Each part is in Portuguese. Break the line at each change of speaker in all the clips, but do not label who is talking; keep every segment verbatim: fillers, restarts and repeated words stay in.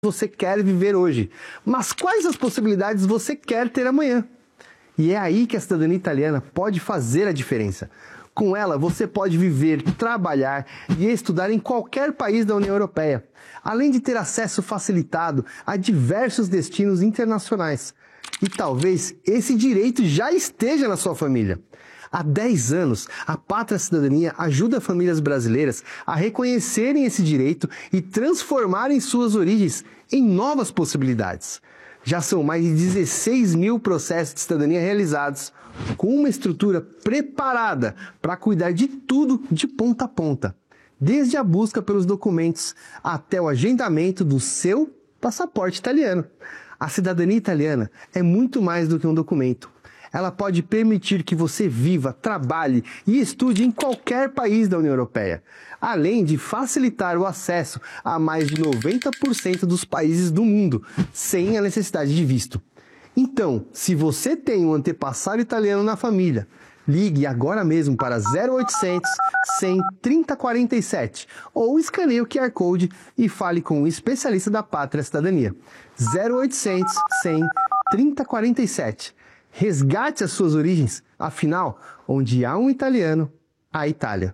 você quer viver hoje, mas quais as possibilidades você quer ter amanhã? E é aí que a cidadania italiana pode fazer a diferença. Com ela, você pode viver, trabalhar e estudar em qualquer país da União Europeia, além de ter acesso facilitado a diversos destinos internacionais. E talvez esse direito já esteja na sua família. Há dez anos, a Pátria Cidadania ajuda famílias brasileiras a reconhecerem esse direito e transformarem suas origens em novas possibilidades. Já são mais de dezesseis mil processos de cidadania realizados, com uma estrutura preparada para cuidar de tudo de ponta a ponta, desde a busca pelos documentos até o agendamento do seu passaporte italiano. A cidadania italiana é muito mais do que um documento. Ela pode permitir que você viva, trabalhe e estude em qualquer país da União Europeia, além de facilitar o acesso a mais de noventa por cento dos países do mundo, sem a necessidade de visto. Então, se você tem um antepassado italiano na família, ligue agora mesmo para zero oitocentos, cem, trinta quarenta e sete ou escaneie o Q R Code e fale com um especialista da Pátria Cidadania. zero oitocentos, cem, trinta quarenta e sete. Resgate as suas origens, afinal, onde há um italiano, há Itália.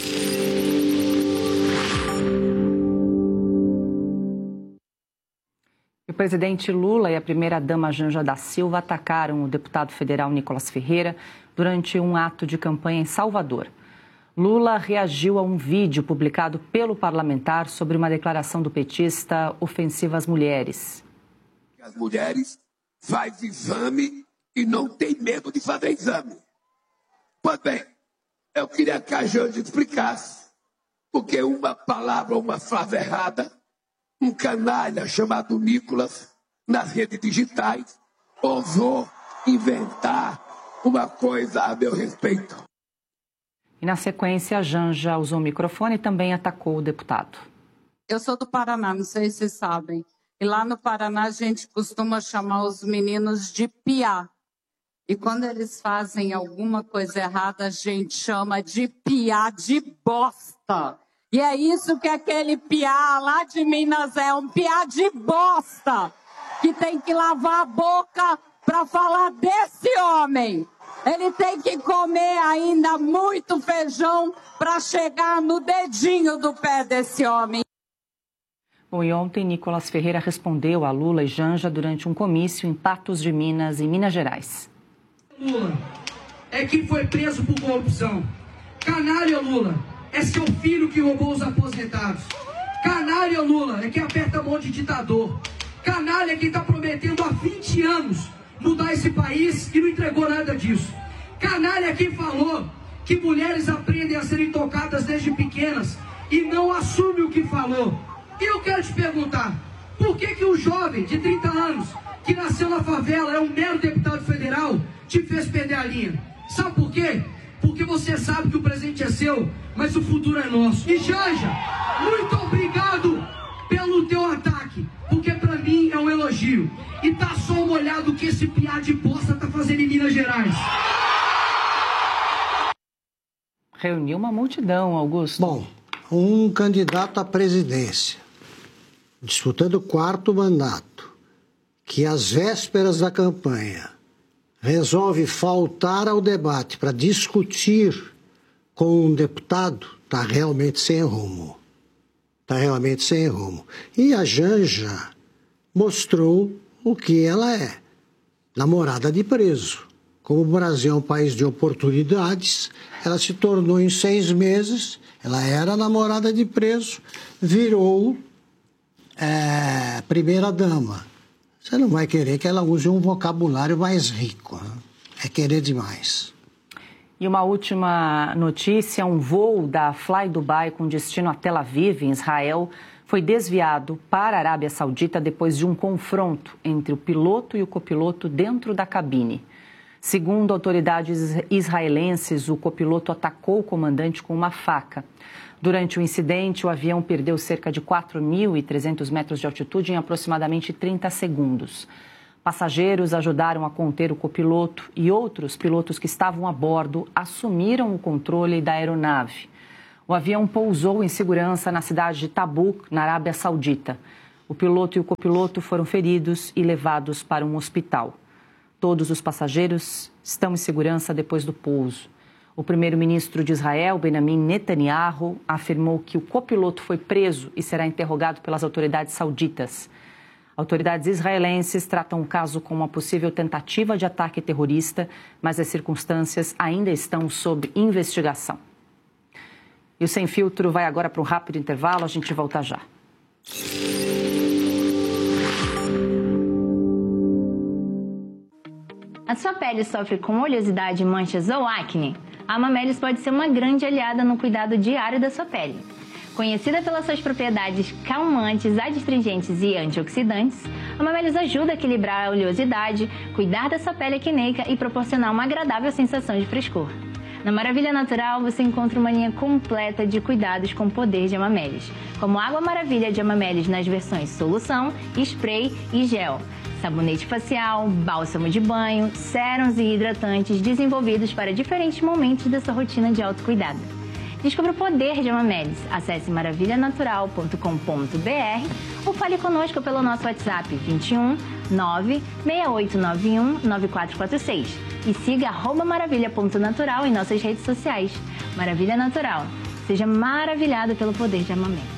O presidente Lula e a primeira-dama Janja da Silva atacaram o deputado federal Nicolas Ferreira durante um ato de campanha em Salvador. Lula reagiu a um vídeo publicado pelo parlamentar sobre uma declaração do petista ofensiva às mulheres.
As mulheres fazem exame e não tem medo de fazer exame. Pois bem, eu queria que a Janja explicasse, porque uma palavra, uma frase errada, um canalha chamado Nicolas, nas redes digitais, ousou inventar uma coisa a meu respeito.
E na sequência, a Janja usou o microfone e também atacou o deputado.
Eu sou do Paraná, não sei se vocês sabem. E lá no Paraná a gente costuma chamar os meninos de piá. E quando eles fazem alguma coisa errada, a gente chama de piá de bosta. E é isso que aquele piá lá de Minas é, um piá de bosta, que tem que lavar a boca para falar desse homem. Ele tem que comer ainda muito feijão para chegar no dedinho do pé desse homem.
Bom, e ontem Nicolas Ferreira respondeu a Lula e Janja durante um comício em Patos de Minas, em Minas Gerais.
Lula é quem foi preso por corrupção. Canalha Lula é seu filho que roubou os aposentados. Canalha Lula é quem aperta a mão de ditador. Canalha é quem está prometendo há vinte anos mudar esse país e não entregou nada disso. Canalha é quem falou que mulheres aprendem a serem tocadas desde pequenas e não assume o que falou. E eu quero te perguntar, por que que um jovem de trinta anos que nasceu na favela, é um mero deputado federal, te fez perder a linha? Sabe por quê? Porque você sabe que o presente é seu, mas o futuro é nosso. E Janja, muito obrigado pelo teu ataque, porque pra mim é um elogio. E tá só uma olhada do que esse piá de bosta tá fazendo em Minas Gerais.
Reuniu uma multidão, Augusto.
Bom, um candidato à presidência, disputando o quarto mandato, que às vésperas da campanha resolve faltar ao debate para discutir com um deputado, está realmente sem rumo. Está realmente sem rumo. E a Janja mostrou o que ela é, namorada de preso. Como o Brasil é um país de oportunidades, ela se tornou em seis meses, ela era namorada de preso, virou é, primeira-dama. Você não vai querer que ela use um vocabulário mais rico, né? É querer demais.
E uma última notícia, um voo da Fly Dubai com destino a Tel Aviv, em Israel, foi desviado para a Arábia Saudita depois de um confronto entre o piloto e o copiloto dentro da cabine. Segundo autoridades israelenses, o copiloto atacou o comandante com uma faca. Durante o incidente, o avião perdeu cerca de quatro mil e trezentos metros de altitude em aproximadamente trinta segundos. Passageiros ajudaram a conter o copiloto e outros pilotos que estavam a bordo assumiram o controle da aeronave. O avião pousou em segurança na cidade de Tabuk, na Arábia Saudita. O piloto e o copiloto foram feridos e levados para um hospital. Todos os passageiros estão em segurança depois do pouso. O primeiro-ministro de Israel, Benjamin Netanyahu, afirmou que o copiloto foi preso e será interrogado pelas autoridades sauditas. Autoridades israelenses tratam o caso como uma possível tentativa de ataque terrorista, mas as circunstâncias ainda estão sob investigação. E o Sem Filtro vai agora para um rápido intervalo, a gente volta já.
A sua pele sofre com oleosidade, manchas ou acne? A Amamelis pode ser uma grande aliada no cuidado diário da sua pele. Conhecida pelas suas propriedades calmantes, adstringentes e antioxidantes, a Amamelis ajuda a equilibrar a oleosidade, cuidar da sua pele acneica e proporcionar uma agradável sensação de frescor. Na Maravilha Natural, você encontra uma linha completa de cuidados com o poder de Amamelis, como Água Maravilha de Amamelis nas versões solução, spray e gel, sabonete facial, bálsamo de banho, sérums e hidratantes desenvolvidos para diferentes momentos da sua rotina de autocuidado. Descubra o poder de Amamelis. Acesse maravilha natural ponto com ponto b r ou fale conosco pelo nosso WhatsApp vinte e um, nove, seis oito nove um, nove quatro quatro seis e siga arroba maravilha ponto natural em nossas redes sociais. Maravilha Natural. Seja maravilhado pelo poder de Amamelis.